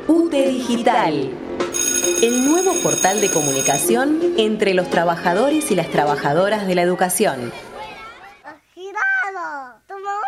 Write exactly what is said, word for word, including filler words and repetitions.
U T E Digital, el nuevo portal de comunicación entre los trabajadores y las trabajadoras de la educación. ¡Girado! ¡Tu mamá